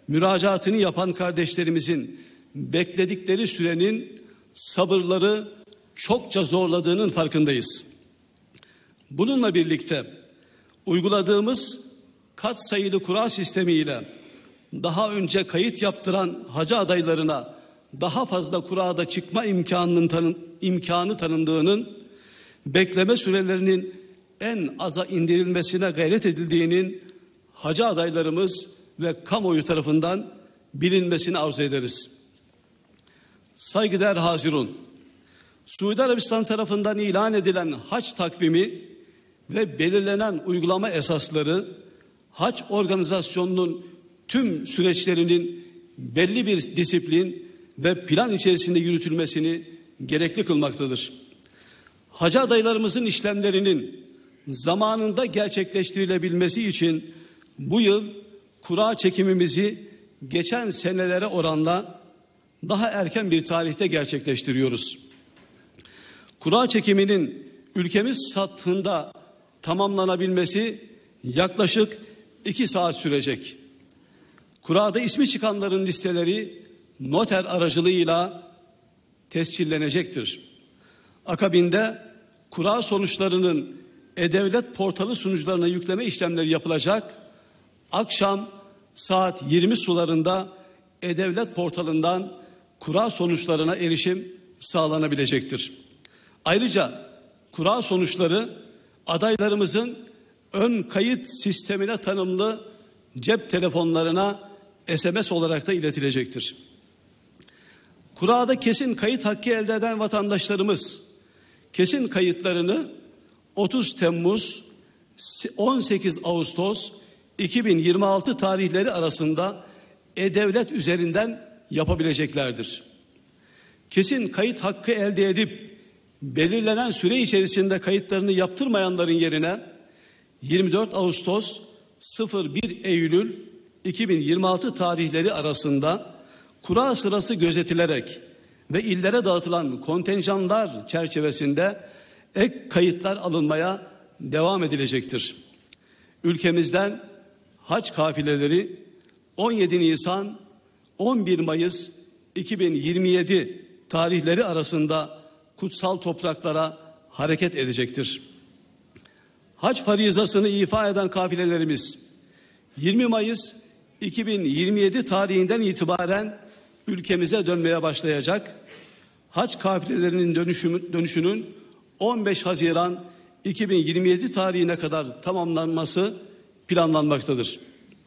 müracaatını yapan kardeşlerimizin bekledikleri sürenin sabırları çokça zorladığının farkındayız. Bununla birlikte uyguladığımız katsayılı kura sistemiyle daha önce kayıt yaptıran hacı adaylarına daha fazla kurada çıkma imkanı tanındığının, bekleme sürelerinin en aza indirilmesine gayret edildiğinin hacı adaylarımız ve kamuoyu tarafından bilinmesini arzu ederiz. Saygıdeğer Hazirun, Suudi Arabistan tarafından ilan edilen hac takvimi ve belirlenen uygulama esasları, hac organizasyonunun tüm süreçlerinin belli bir disiplin ve plan içerisinde yürütülmesini gerekli kılmaktadır. Hacı adaylarımızın işlemlerinin zamanında gerçekleştirilebilmesi için bu yıl kura çekimimizi geçen senelere oranla daha erken bir tarihte gerçekleştiriyoruz. Kura çekiminin ülkemiz sathında tamamlanabilmesi yaklaşık 2 saat sürecek. Kurada ismi çıkanların listeleri noter aracılığıyla tescillenecektir. Akabinde kura sonuçlarının E-Devlet portalı sunucularına yükleme işlemleri yapılacak. Akşam saat 20 sularında E-Devlet portalından kura sonuçlarına erişim sağlanabilecektir. Ayrıca kura sonuçları adaylarımızın ön kayıt sistemine tanımlı cep telefonlarına SMS olarak da iletilecektir. Kurada kesin kayıt hakkı elde eden vatandaşlarımız kesin kayıtlarını 30 Temmuz 18 Ağustos 2026 tarihleri arasında E-Devlet üzerinden yapabileceklerdir. Kesin kayıt hakkı elde edip belirlenen süre içerisinde kayıtlarını yaptırmayanların yerine 24 Ağustos 01 Eylül 2026 tarihleri arasında kura sırası gözetilerek ve illere dağıtılan kontenjanlar çerçevesinde ek kayıtlar alınmaya devam edilecektir. Ülkemizden hac kafileleri 17 Nisan 11 Mayıs 2027 tarihleri arasında kutsal topraklara hareket edecektir. Hac farizasını ifa eden kafilelerimiz 20 Mayıs 2027 tarihinden itibaren ülkemize dönmeye başlayacak. Hac kafilelerinin dönüşünün 15 Haziran 2027 tarihine kadar tamamlanması planlanmaktadır.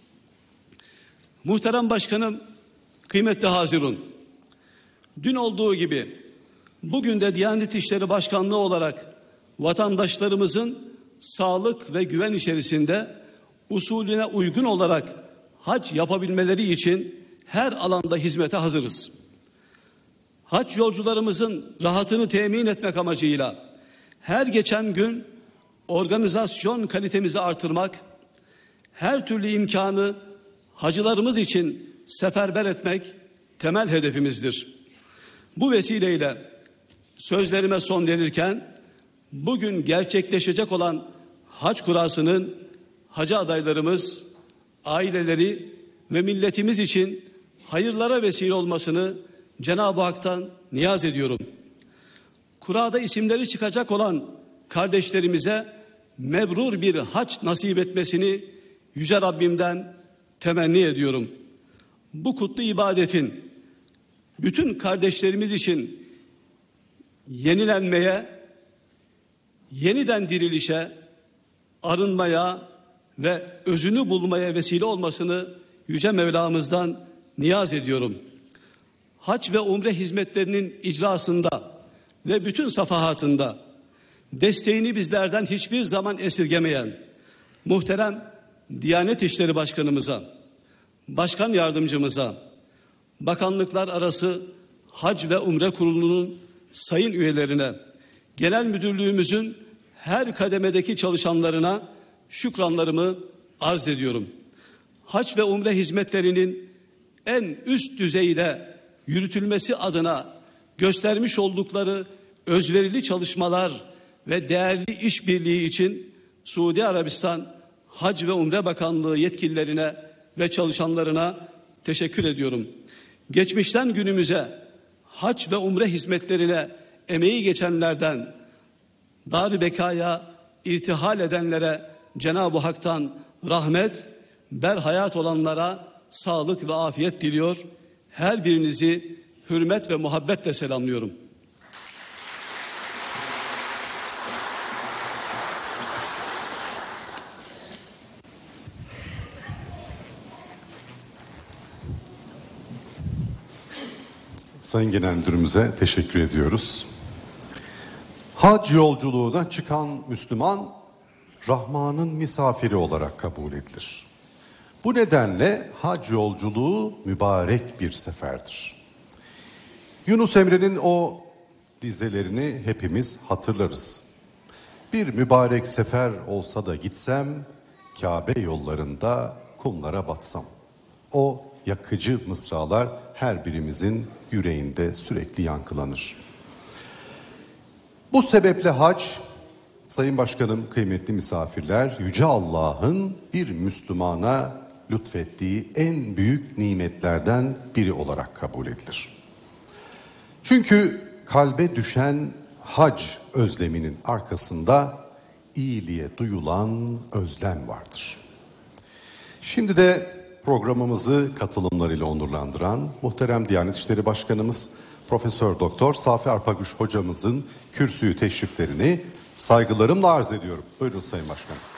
Muhterem Başkanım, kıymetli Hazirun, dün olduğu gibi bugün de Diyanet İşleri Başkanlığı olarak vatandaşlarımızın sağlık ve güven içerisinde usulüne uygun olarak hac yapabilmeleri için her alanda hizmete hazırız. Hac yolcularımızın rahatını temin etmek amacıyla her geçen gün organizasyon kalitemizi artırmak, her türlü imkanı hacılarımız için seferber etmek temel hedefimizdir. Bu vesileyle sözlerime son verirken bugün gerçekleşecek olan hac kurasının hacı adaylarımız, aileleri ve milletimiz için hayırlara vesile olmasını Cenab-ı Hak'tan niyaz ediyorum. Kurada isimleri çıkacak olan kardeşlerimize mebrur bir hac nasip etmesini Yüce Rabbimden temenni ediyorum. Bu kutlu ibadetin bütün kardeşlerimiz için yenilenmeye, yeniden dirilişe, arınmaya ve özünü bulmaya vesile olmasını Yüce Mevlamızdan niyaz ediyorum. Hac ve umre hizmetlerinin icrasında ve bütün safahatında desteğini bizlerden hiçbir zaman esirgemeyen muhterem Diyanet İşleri Başkanımıza, Başkan Yardımcımıza, Bakanlıklar Arası Hac ve Umre Kurulu'nun sayın üyelerine, Genel Müdürlüğümüzün her kademedeki çalışanlarına şükranlarımı arz ediyorum. Hac ve umre hizmetlerinin en üst düzeyde yürütülmesi adına göstermiş oldukları özverili çalışmalar ve değerli işbirliği için Suudi Arabistan Hac ve Umre Bakanlığı yetkililerine ve çalışanlarına teşekkür ediyorum. Geçmişten günümüze hac ve umre hizmetlerine emeği geçenlerden, dar-ı bekaya irtihal edenlere Cenab-ı Hak'tan rahmet, berhayat olanlara sağlık ve afiyet diliyor. Her birinizi hürmet ve muhabbetle selamlıyorum. Sayın Genel Müdürümüze teşekkür ediyoruz. Hac yolculuğuna çıkan Müslüman, Rahman'ın misafiri olarak kabul edilir. Bu nedenle hac yolculuğu mübarek bir seferdir. Yunus Emre'nin o dizelerini hepimiz hatırlarız. Bir mübarek sefer olsa da gitsem, Kabe yollarında kumlara batsam. O yakıcı mısralar her birimizin yüreğinde sürekli yankılanır. Bu sebeple hac, Sayın Başkanım, kıymetli misafirler, Yüce Allah'ın bir Müslümana lütfettiği en büyük nimetlerden biri olarak kabul edilir. Çünkü kalbe düşen hac özleminin arkasında iyiliğe duyulan özlem vardır. Şimdi de programımızı katılımlarıyla onurlandıran muhterem Diyanet İşleri Başkanımız Profesör Doktor Safi Arpagüç hocamızın kürsüyü teşriflerini saygılarımla arz ediyorum. Buyurun Sayın Başkanım.